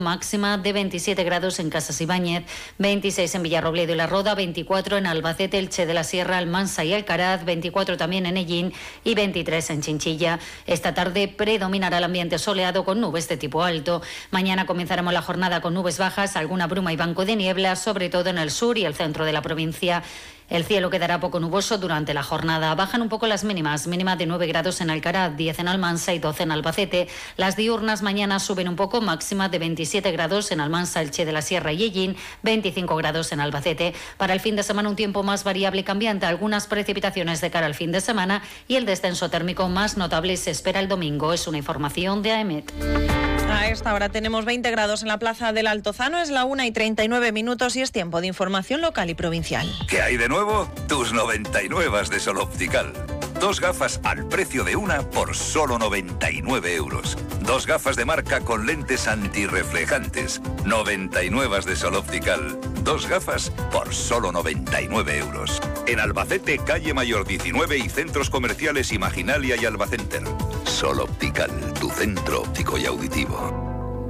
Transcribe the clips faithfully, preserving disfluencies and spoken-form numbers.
Máxima de veintisiete grados en Casas Ibáñez, veintiséis en Villarrobledo y La Roda, veinticuatro en Albacete, Elche de la Sierra, Almansa y Alcaraz, veinticuatro también en Ellín y veintitrés en Chinchilla. Esta tarde predominará el ambiente soleado con nubes de tipo alto. Mañana comenzaremos la jornada con nubes bajas, alguna bruma y banco de niebla, sobre todo en el sur y el centro de la provincia. El cielo quedará poco nuboso durante la jornada. Bajan un poco las mínimas, mínima de nueve grados en Alcaraz, diez en Almansa y doce en Albacete. Las diurnas mañana suben un poco, máxima de veintisiete grados en Almansa, Elche de la Sierra y Ellín, veinticinco grados en Albacete. Para el fin de semana un tiempo más variable y cambiante, algunas precipitaciones de cara al fin de semana y el descenso térmico más notable se espera el domingo. Es una información de AEMET. A esta hora tenemos veinte grados en la plaza del Altozano, es la una y treinta y nueve minutos y es tiempo de información local y provincial. ¿Qué hay de nuevo? Tus noventa y nueve de Sol Optical. Dos gafas al precio de una por solo noventa y nueve euros. Dos gafas de marca con lentes antirreflejantes. noventa y nueve de Sol Optical. Dos gafas por solo noventa y nueve euros. En Albacete, calle Mayor diecinueve y centros comerciales Imaginalia y Albacenter. Sol Optical, tu centro óptico y auditivo.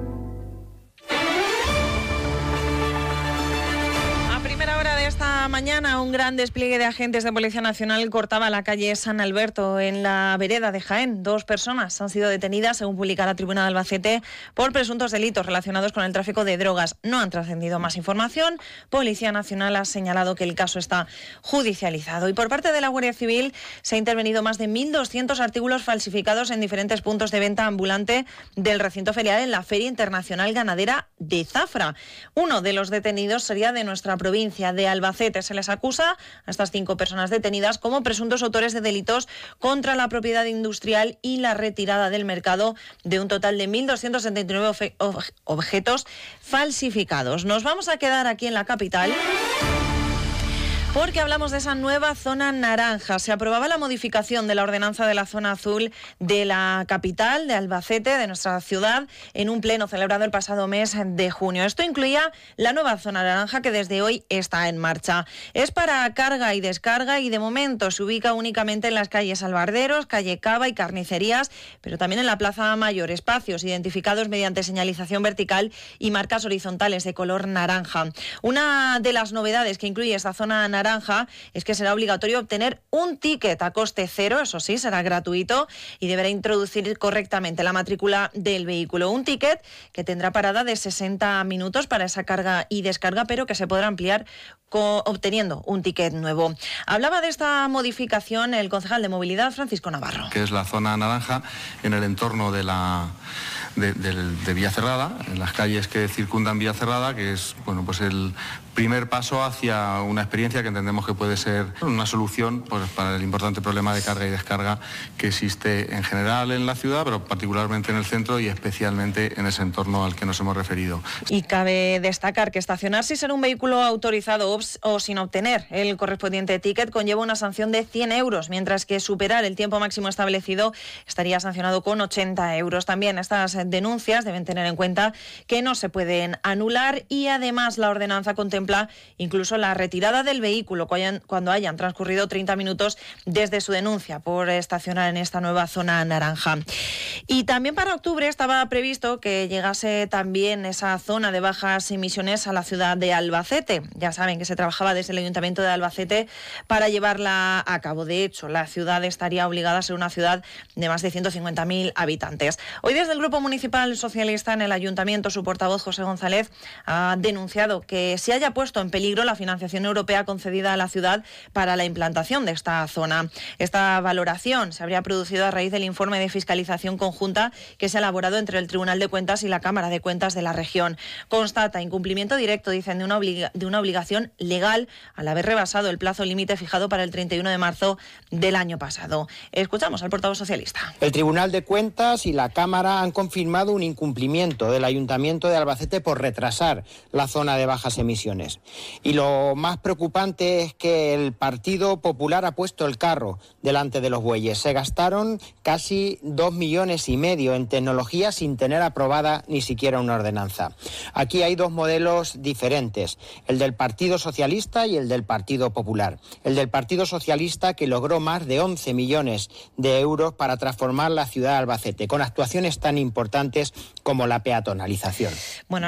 Esta mañana un gran despliegue de agentes de Policía Nacional cortaba la calle San Alberto en la vereda de Jaén. Dos personas han sido detenidas, según publica la Tribuna de Albacete, por presuntos delitos relacionados con el tráfico de drogas. No han trascendido más información. Policía Nacional ha señalado que el caso está judicializado. Y por parte de la Guardia Civil se ha intervenido más de mil doscientos artículos falsificados en diferentes puntos de venta ambulante del recinto ferial en la Feria Internacional Ganadera de Zafra. Uno de los detenidos sería de nuestra provincia de Albacete. Se les acusa a estas cinco personas detenidas como presuntos autores de delitos contra la propiedad industrial y la retirada del mercado de un total de mil doscientos setenta y nueve objetos falsificados. Nos vamos a quedar aquí en la capital, porque hablamos de esa nueva zona naranja. Se aprobaba la modificación de la ordenanza de la zona azul de la capital, de Albacete, de nuestra ciudad, en un pleno celebrado el pasado mes de junio. Esto incluía la nueva zona naranja que desde hoy está en marcha. Es para carga y descarga y de momento se ubica únicamente en las calles Albarderos, calle Cava y Carnicerías, pero también en la Plaza Mayor, espacios identificados mediante señalización vertical y marcas horizontales de color naranja. Una de las novedades que incluye esta zona naranja naranja es que será obligatorio obtener un ticket a coste cero, eso sí, será gratuito y deberá introducir correctamente la matrícula del vehículo. Un ticket que tendrá parada de sesenta minutos para esa carga y descarga, pero que se podrá ampliar co- obteniendo un ticket nuevo. Hablaba de esta modificación el concejal de Movilidad, Francisco Navarro. Que es la zona naranja en el entorno de la de, de, de Villacerrada, en las calles que circundan Villacerrada, que es bueno pues el primer paso hacia una experiencia que entendemos que puede ser una solución pues, para el importante problema de carga y descarga que existe en general en la ciudad, pero particularmente en el centro y especialmente en ese entorno al que nos hemos referido. Y cabe destacar que estacionar sin ser un vehículo autorizado o sin obtener el correspondiente ticket conlleva una sanción de cien euros, mientras que superar el tiempo máximo establecido estaría sancionado con ochenta euros. También estas denuncias deben tener en cuenta que no se pueden anular y además la ordenanza contempla incluso la retirada del vehículo cuando hayan transcurrido treinta minutos desde su denuncia por estacionar en esta nueva zona naranja. Y también para octubre estaba previsto que llegase también esa zona de bajas emisiones a la ciudad de Albacete. Ya saben que se trabajaba desde el Ayuntamiento de Albacete para llevarla a cabo. De hecho, la ciudad estaría obligada a ser una ciudad de más de ciento cincuenta mil habitantes. Hoy desde el Grupo Municipal Socialista en el Ayuntamiento, su portavoz José González ha denunciado que se haya puesto en peligro la financiación europea concedida a la ciudad para la implantación de esta zona. Esta valoración se habría producido a raíz del informe de fiscalización conjunta que se ha elaborado entre el Tribunal de Cuentas y la Cámara de Cuentas de la región. Constata incumplimiento directo, dicen, de una, obliga- de una obligación legal al haber rebasado el plazo límite fijado para el treinta y uno de marzo del año pasado. Escuchamos al portavoz socialista. El Tribunal de Cuentas y la Cámara han confirmado un incumplimiento del Ayuntamiento de Albacete por retrasar la zona de bajas emisiones. Y lo más preocupante es que el Partido Popular ha puesto el carro delante de los bueyes. Se gastaron casi dos millones y medio en tecnología sin tener aprobada ni siquiera una ordenanza. Aquí hay dos modelos diferentes, el del Partido Socialista y el del Partido Popular. El del Partido Socialista, que logró más de once millones de euros para transformar la ciudad de Albacete, con actuaciones tan importantes como la peatonalización. Bueno,